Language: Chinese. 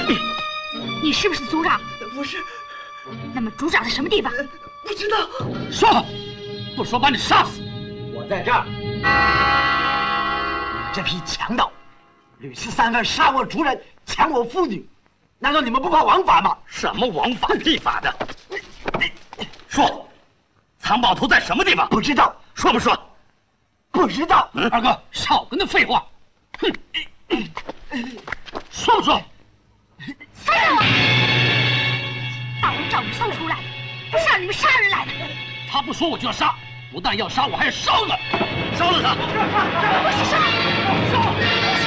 你是不是组长？ 不是。 那么组长在什么地方？ 不知道。 说，不说把你杀死！ 我在这儿。你们这批强盗，屡次三番杀我族人，抢我妇女，难道你们不怕王法吗？ 什么王法屁法的？说，藏宝图在什么地方？ 不知道。 说不说？ 不知道。 二哥，少跟他废话。哼，说不说？ 放开我！大王找你搜出来的，不是让你们杀人来的。 他不说我就要杀，不但要杀，我还要烧了，烧了他！ 不是杀，